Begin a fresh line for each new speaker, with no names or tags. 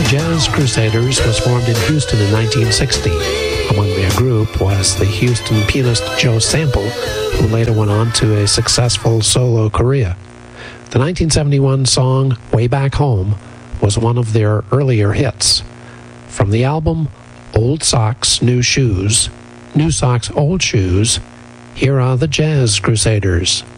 Jazz Crusaders was formed in Houston in 1960. Among their group was the Houston pianist Joe Sample, who later went on to a successful solo career. The 1971 song Way Back Home was one of their earlier hits. From the album Old Socks, New Shoes, New Socks, Old Shoes, here are the Jazz Crusaders.